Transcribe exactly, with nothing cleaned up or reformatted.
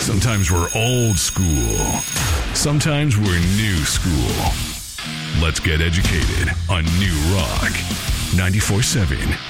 Sometimes we're old school. Sometimes we're new school. Let's get educated on New Rock. ninety-four point seven